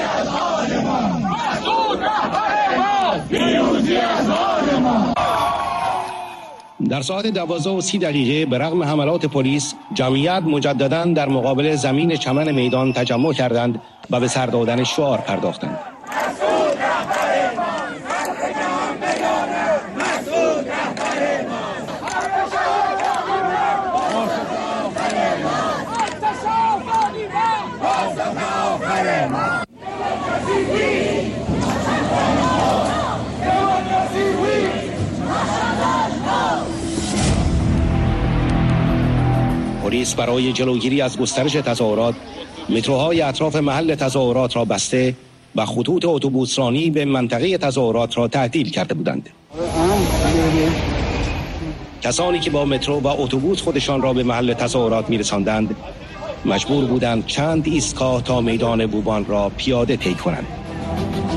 در ساعت 12:30 به رغم حملات پلیس، جمعیت مجدداً در مقابل زمین چمن میدان تجمع کردند و به سر دادن شعار پرداختند. پلیس برای جلوگیری از گسترش تظاهرات، متروهای اطراف محل تظاهرات را بسته و خطوط اتوبوسرانی به منطقه تظاهرات را تعطیل کرده بودند. کسانی که با مترو و اتوبوس خودشان را به محل تظاهرات می‌رساندند، مجبور بودند چند ایستگاه تا میدان بوبان را پیاده طی کنند.